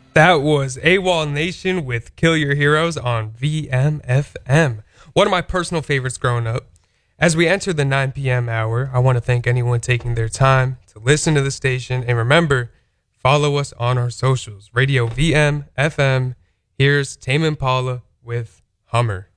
That was AWOL Nation with Kill Your Heroes on VMFM. One of my personal favorites growing up. As we enter the 9 p.m. hour, I want to thank anyone taking their time to listen to the station. And remember, follow us on our socials. Radio VMFM. Here's Tame Impala with Hummer.